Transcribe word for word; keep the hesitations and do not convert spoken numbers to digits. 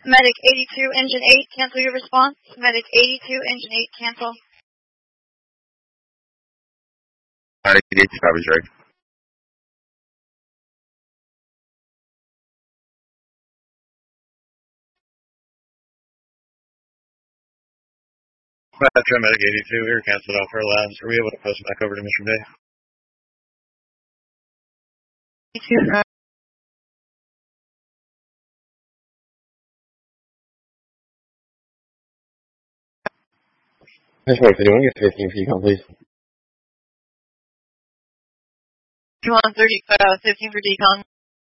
Medic eighty-two, Engine eight, cancel your response. Medic eighty-two, Engine eight, cancel. Medic eighty-two, copies, right? Metro Medic eighty-two, we were canceled off our labs. Are we able to post back over to Mission Bay? eighty-two, Mission Bay fifty-one, get fifteen for decon, please. two one thirty, uh, fifteen for decon.